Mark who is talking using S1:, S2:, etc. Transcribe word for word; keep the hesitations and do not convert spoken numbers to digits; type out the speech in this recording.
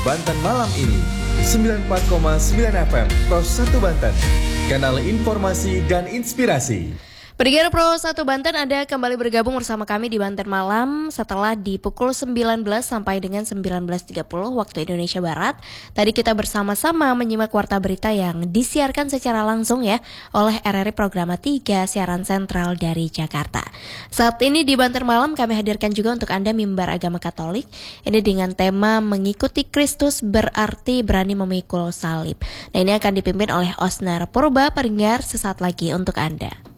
S1: Banten malam ini. sembilan puluh empat koma sembilan F M Pro satu Banten. Kanal informasi dan inspirasi.
S2: Pendengar Pro satu Banten, Anda kembali bergabung bersama kami di Banten Malam setelah di pukul sembilan belas sampai dengan sembilan belas tiga puluh waktu Indonesia Barat. Tadi kita bersama-sama menyimak warta berita yang disiarkan secara langsung ya oleh R R I Programa tiga siaran sentral dari Jakarta. Saat ini di Banten Malam kami hadirkan juga untuk Anda mimbar agama Katolik. Ini dengan tema mengikuti Kristus berarti berani memikul salib. Nah, ini akan dipimpin oleh Osnar Purba, pendengar sesaat lagi untuk Anda.